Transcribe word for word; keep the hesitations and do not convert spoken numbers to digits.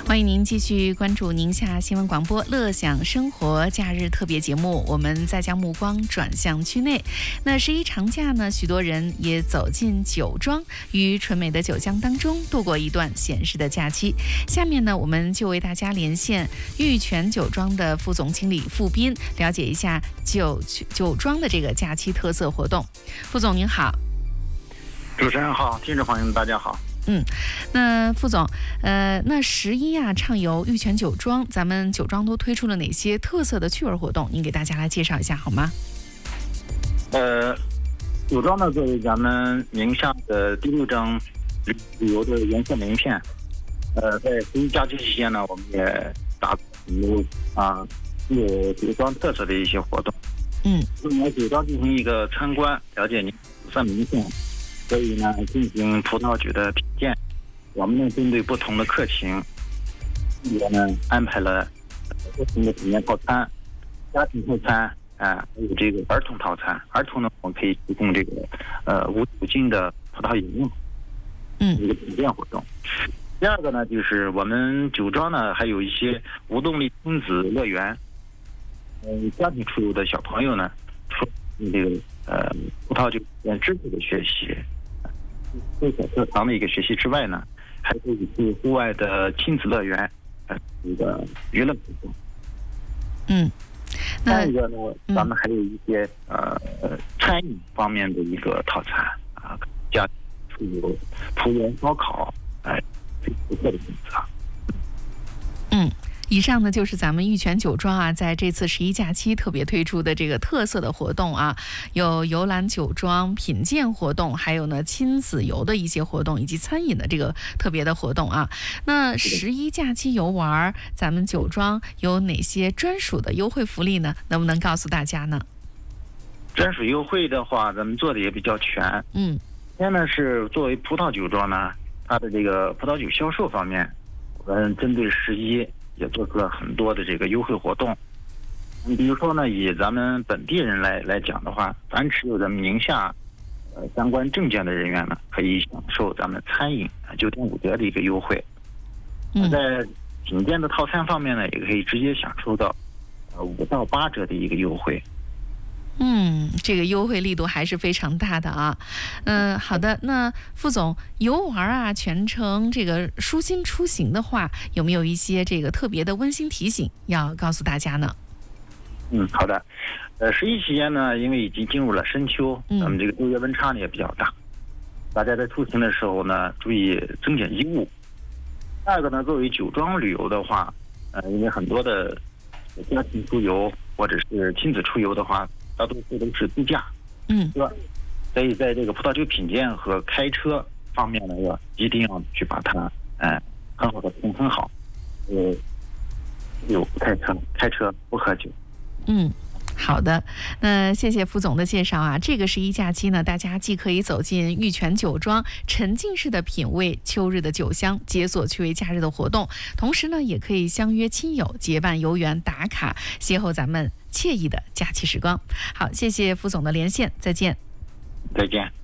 欢迎您继续关注宁夏新闻广播乐享生活假日特别节目。我们再将目光转向区内。那十一长假呢，许多人也走进酒庄，于纯美的酒香当中度过一段闲适的假期。下面呢，我们就为大家连线玉泉酒庄的副总经理付斌，了解一下酒酒庄的这个假期特色活动。副总您好。 主持人好，听众朋友们大家好。 嗯，那副总，呃，那十一啊，畅游玉泉酒庄，咱们酒庄都推出了哪些特色的趣味活动？您给大家来介绍一下好吗？ 呃，酒庄呢，作为咱们宁夏的第六张旅游的颜色名片，呃，在十一假期期间呢，我们也打有啊有酒庄特色的一些活动。 嗯， 来酒庄进行一个参观，了解您色名片。所以呢，进行葡萄酒的品鉴，我们呢针对不同的客情，也呢安排了不同的体验套餐、家庭套餐啊，还有这个儿童套餐。儿童呢，我们可以提供这个呃无酒精的葡萄饮料， 嗯， 一个品鉴活动。第二个呢，就是我们酒庄呢还有一些无动力亲子乐园，嗯、呃，家庭出游的小朋友呢，除这个呃葡萄酒品知识的学习。对小课堂的一个学习之外呢，还可以去户外的亲子乐园，呃，一个娱乐活动。 嗯， 再一个呢，咱们还有一些呃餐饮方面的一个套餐啊，家出游、葡园烧烤，哎、呃，最不错的选择。 嗯。以上呢就是咱们玉泉酒庄啊，在这次十一假期特别推出的这个特色的活动啊，有游览酒庄、品鉴活动，还有呢亲子游的一些活动，以及餐饮的这个特别的活动啊。那十一假期游玩，咱们酒庄有哪些专属的优惠福利呢？能不能告诉大家呢？ 专属优惠的话，咱们做的也比较全。 嗯， 首先呢是作为葡萄酒庄呢，它的这个葡萄酒销售方面，我们针对十一。也做出了很多的这个优惠活动，你比如说呢，以咱们本地人来来讲的话，凡持有咱们宁夏呃相关证件的人员呢，可以享受咱们餐饮九点五折的一个优惠。 嗯， 在品鉴的套餐方面呢，也可以直接享受到呃五到八折的一个优惠。 嗯，这个优惠力度还是非常大的啊。嗯、呃，好的，那副总游玩啊，全程这个舒心出行的话，有没有一些这个特别的温馨提醒要告诉大家呢？ 嗯，好的。呃，十一期间呢，因为已经进入了深秋， 嗯、 咱们这个昼夜温差呢也比较大，大家在出行的时候呢，注意增减衣物。第二个呢，作为酒庄旅游的话，呃，因为很多的家庭出游或者是亲子出游的话，大多数都是自驾， 嗯， 对吧？所以在这个葡萄酒品鉴和开车方面呢，要一定要去把它，哎，很好的平衡好。呃，有不开车，开车不喝酒。 嗯。好的，那谢谢副总的介绍啊。这个十一假期呢，大家既可以走进玉泉酒庄，沉浸式的品味秋日的酒香，解锁趣味假日的活动，同时呢，也可以相约亲友结伴游园打卡，邂逅咱们惬意的假期时光。好，谢谢副总的连线，再见。 再见。